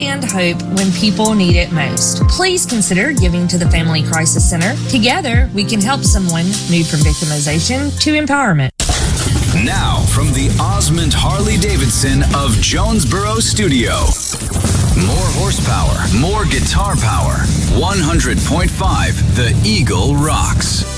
and hope when people need it most. Please consider giving to the Family Crisis Center. Together, we can help someone move from victimization to empowerment. Now, from the Osmond Harley-Davidson of Jonesboro Studio. More horsepower, more guitar power. 100.5 The Eagle rocks.